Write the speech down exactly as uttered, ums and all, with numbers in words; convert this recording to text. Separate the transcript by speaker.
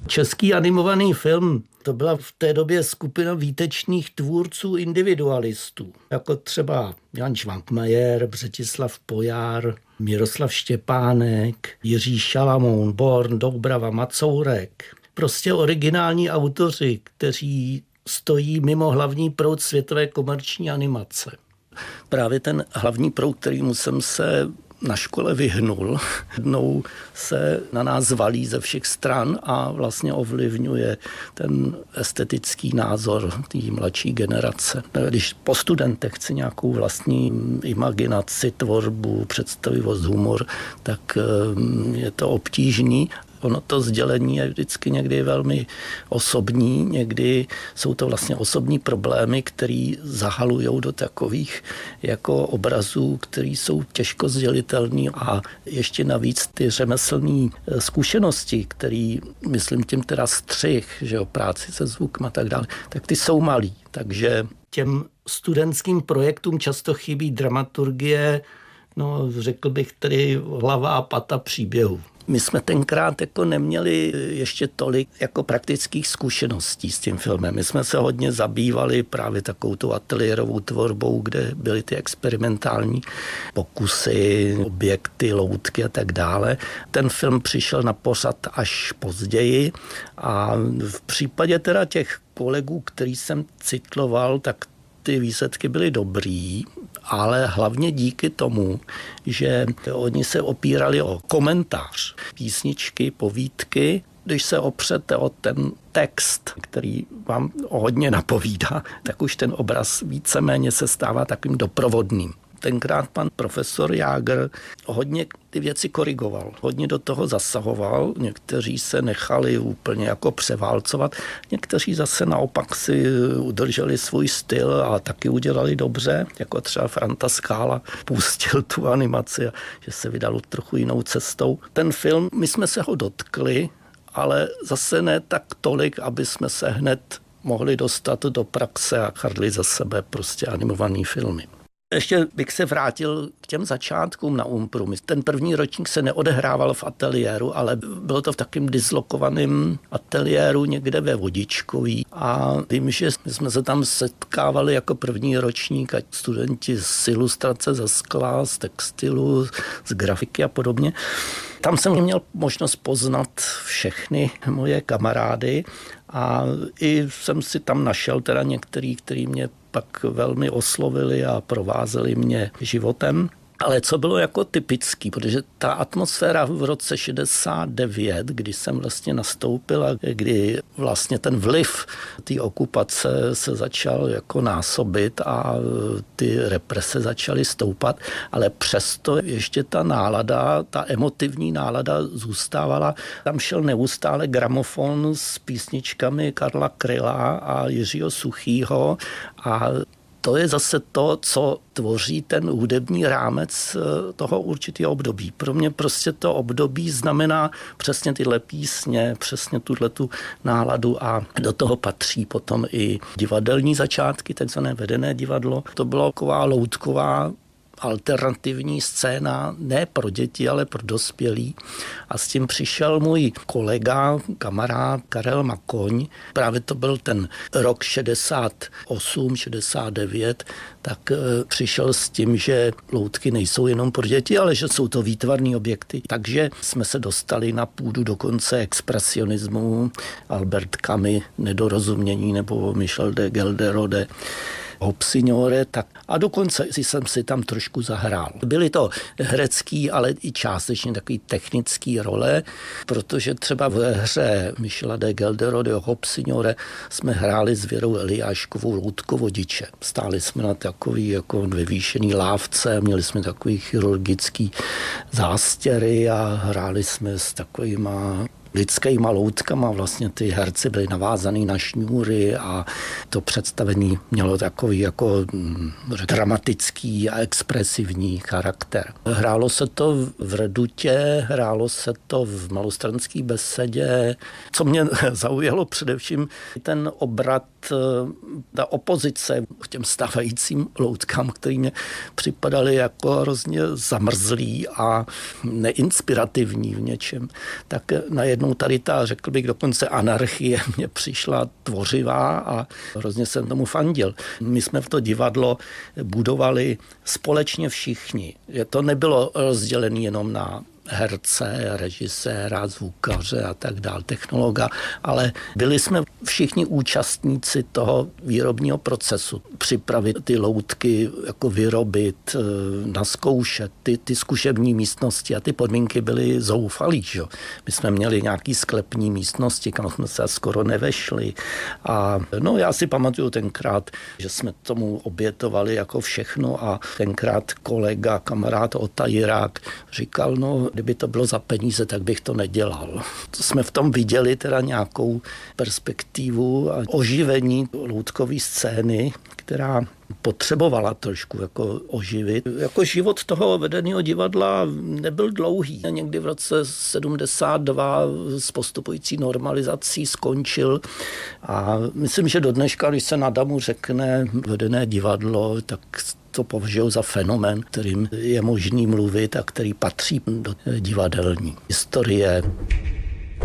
Speaker 1: Český animovaný film, to byla v té době skupina výtečných tvůrců individualistů, jako třeba Jan Švankmajer, Břetislav Pojár, Miroslav Štěpánek, Jiří Šalamoun, Born, Doubrava, Macourek. Prostě originální autoři, kteří stojí mimo hlavní proud světové komerční animace. Právě ten hlavní proud, kterýmu jsem se na škole vyhnul, jednou se na nás valí ze všech stran a vlastně ovlivňuje ten estetický názor té mladší generace. Když po studentech chci nějakou vlastní imaginaci, tvorbu, představivost, humor, tak je to obtížný. Ono to sdělení je vždycky někdy velmi osobní, někdy jsou to vlastně osobní problémy, které zahalujou do takových jako obrazů, které jsou těžko sdělitelné a ještě navíc ty řemeslné zkušenosti, které, myslím tím teda střih, že jo, práci se zvukem a tak dále, tak ty jsou malý. Takže těm studentským projektům často chybí dramaturgie, no řekl bych tedy hlava a pata příběhu. My jsme tenkrát jako neměli ještě tolik jako praktických zkušeností s tím filmem. My jsme se hodně zabývali právě takovou tu ateliérovou tvorbou, kde byly ty experimentální pokusy, objekty, loutky a tak dále. Ten film přišel na pořad až později a v případě teda těch kolegů, který jsem citloval, tak ty výsledky byly dobrý, ale hlavně díky tomu, že oni se opírali o komentář, písničky, povídky. Když se opřete o ten text, který vám hodně napovídá, tak už ten obraz víceméně se stává takovým doprovodným. Tenkrát pan profesor Jágr hodně ty věci korigoval, hodně do toho zasahoval, někteří se nechali úplně jako převálcovat, někteří zase naopak si udrželi svůj styl a taky udělali dobře, jako třeba Franta Skála pustil tu animaci, že se vydal trochu jinou cestou. Ten film, my jsme se ho dotkli, ale zase ne tak tolik, aby jsme se hned mohli dostat do praxe a chardli za sebe prostě animovaný filmy. Ještě bych se vrátil k těm začátkům na Umpru. Ten první ročník se neodehrával v ateliéru, ale bylo to v takém dislokovaném ateliéru někde ve Vodičkoví. A vím, že jsme se tam setkávali jako první ročník, ať studenti z ilustrace, ze skla, z textilu, z grafiky a podobně. Tam jsem měl možnost poznat všechny moje kamarády a i jsem si tam našel teda některý, který mě pak velmi oslovili a provázeli mě životem. Ale co bylo jako typický, protože ta atmosféra v roce šedesát devět, kdy jsem vlastně nastoupil a kdy vlastně ten vliv té okupace se začal jako násobit a ty represe začaly stoupat, ale přesto ještě ta nálada, ta emotivní nálada zůstávala. Tam šel neustále gramofon s písničkami Karla Kryla a Jiřího Suchýho a to je zase to, co tvoří ten hudební rámec toho určitého období. Pro mě prostě to období znamená přesně tyhle písně, přesně tuhletu náladu a do toho patří potom i divadelní začátky, takzvané vedené divadlo. To bylo taková loutková alternativní scéna, ne pro děti, ale pro dospělí. A s tím přišel můj kolega, kamarád Karel Makoň. Právě to byl ten rok šedesát osm šedesát devět, tak přišel s tím, že loutky nejsou jenom pro děti, ale že jsou to výtvarné objekty. Takže jsme se dostali na půdu dokonce expresionismu, Albert Camus, Nedorozumění nebo Michel de Gelderode, Hobsignore, tak a dokonce jsem si tam trošku zahrál. Byly to herecký, ale i částečně takový technický role, protože třeba v hře Michela de Gelderode Hobsignore jsme hráli s Věrou Eliáškovou loutkovodiče. Stáli jsme na takový jako vyvýšený lávce, měli jsme takový chirurgický zástěry a hráli jsme s takovýma lidskýma loutkama, vlastně ty herci byly navázaný na šňůry a to představení mělo takový jako dramatický a expresivní charakter. Hrálo se to v Redutě, hrálo se to v Malostranské besedě. Co mě zaujalo především ten obrat, ta opozice k těm stávajícím loutkám, který mě připadaly jako hrozně zamrzlý a neinspirativní v něčem, tak najednou najednou tady ta, řekl bych dokonce anarchie mě přišla tvořivá a hrozně jsem tomu fandil. My jsme v to divadlo budovali společně všichni. To nebylo rozdělené jenom na herce, režiséra, zvukaře a tak dál, technologa, ale byli jsme všichni účastníci toho výrobního procesu. Připravit ty loutky, jako vyrobit, naskoušet ty, ty zkušební místnosti a ty podmínky byly zoufalý. Že? My jsme měli nějaký sklepní místnosti, kam jsme se skoro nevešli. A no, já si pamatuju tenkrát, že jsme tomu obětovali jako všechno a tenkrát kolega, kamarád Ota Jirák říkal, no, kdyby to bylo za peníze, tak bych to nedělal. Jsme v tom viděli teda nějakou perspektivu a oživení loutkové scény, která potřebovala trošku jako oživit. Jako život toho vedeného divadla nebyl dlouhý. Někdy v roce sedmdesát dva s postupující normalizací skončil a myslím, že do dneška, když se na Damu řekne vedené divadlo, tak to považuji za fenomén, kterým je možný mluvit a který patří do divadelní historie.